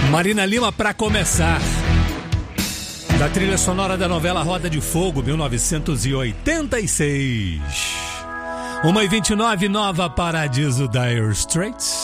Marina Lima pra começar. Da trilha sonora da novela Roda de Fogo, 1986. 1h29, Nova Paradiso, Dire Straits.